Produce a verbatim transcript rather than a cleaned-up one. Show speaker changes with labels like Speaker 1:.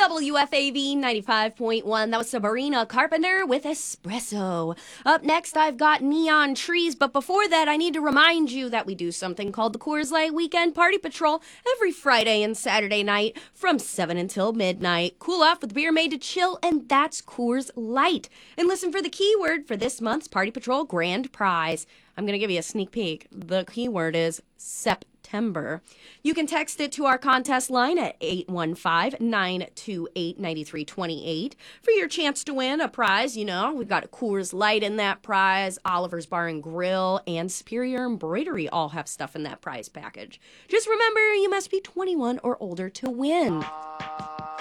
Speaker 1: W F A V ninety-five point one. That was Sabrina Carpenter with Espresso. Up next, I've got Neon Trees. But before that, I need to remind you that we do something called the Coors Light Weekend Party Patrol every Friday and Saturday night from seven until midnight. Cool off with beer made to chill, and that's Coors Light. And listen for the keyword for this month's Party Patrol Grand Prize. I'm going to give you a sneak peek. The keyword is September. You can text it to our contest line at eight one five, nine two eight, nine three two eight for your chance to win a prize. You know, we've got a Coors Light in that prize, Oliver's Bar and Grill, and Superior Embroidery all have stuff in that prize package. Just remember, you must be twenty-one or older to win.